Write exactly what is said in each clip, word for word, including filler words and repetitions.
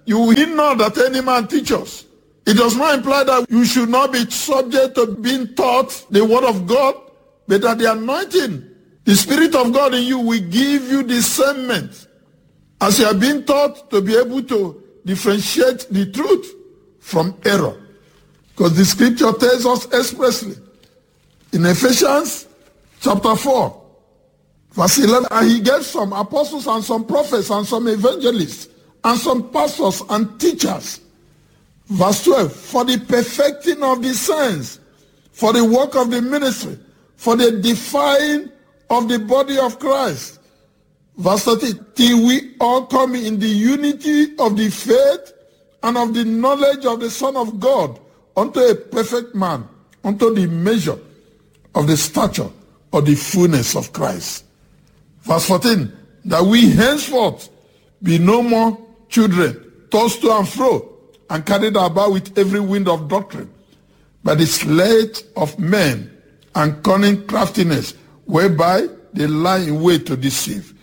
You need not that any man teach us. It does not imply that you should not be subject to being taught the word of God, but that the anointing, the Spirit of God in you will give you discernment as you are being taught to be able to differentiate the truth from error. Because the scripture tells us expressly in Ephesians chapter four, verse eleven, and he gave some apostles and some prophets and some evangelists and some pastors and teachers. Verse twelve, for the perfecting of the saints, for the work of the ministry, for the edifying of the body of Christ. Verse thirteen, till we all come in the unity of the faith and of the knowledge of the Son of God, unto a perfect man, unto the measure of the stature of the fullness of Christ. Verse fourteen, that we henceforth be no more children, tossed to and fro, and carried about with every wind of doctrine, by the sleight of men and cunning craftiness, whereby they lie in wait to deceive.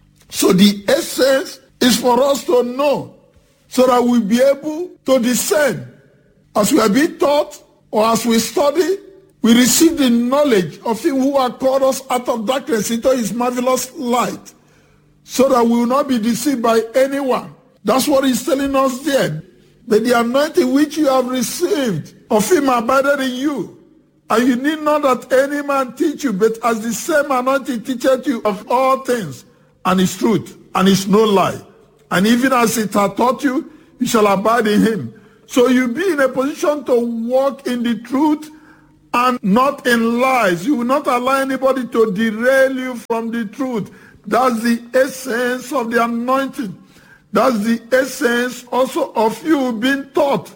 So the essence is for us to know, so that we'll be able to discern. As we are being taught, or as we study, we receive the knowledge of him who has called us out of darkness into his marvelous light, so that we will not be deceived by anyone. That's what he's telling us there. That the anointing which you have received of him abided in you. And you need not that any man teach you, but as the same anointing teacheth you of all things, and is truth, and is no lie. And even as it hath taught you, you shall abide in him. So you be in a position to walk in the truth and not in lies. You will not allow anybody to derail you from the truth. That's the essence of the anointing. That's the essence also of you being taught,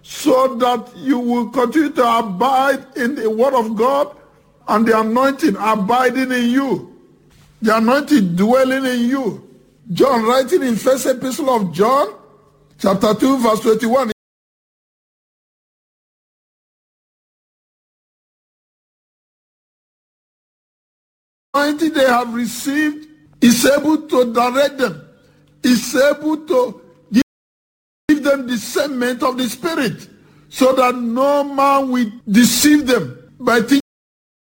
so that you will continue to abide in the word of God and the anointing abiding in you. The anointing dwelling in you. John, writing in first epistle of John, chapter two, verse twenty-one. The anointing they have received is able to direct them, is able to give them discernment of the Spirit, so that no man will deceive them by thinking